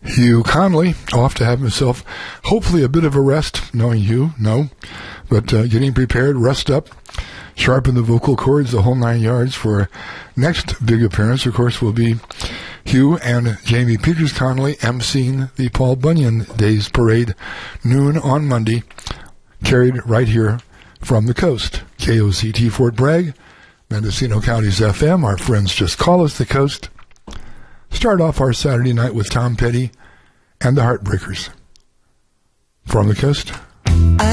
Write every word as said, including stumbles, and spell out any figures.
Hugh Conley, off to have himself hopefully a bit of a rest, knowing Hugh, no, but uh, getting prepared, rest up, sharpen the vocal cords, the whole nine yards for next big appearance. Of course, will be Hugh and Jamie Peters Conley emceeing the Paul Bunyan Days Parade, noon on Monday, carried right here from the coast. K O C T Fort Bragg, Mendocino County's F M. Our friends just call us the coast. Start off our Saturday night with Tom Petty and the Heartbreakers. From the coast.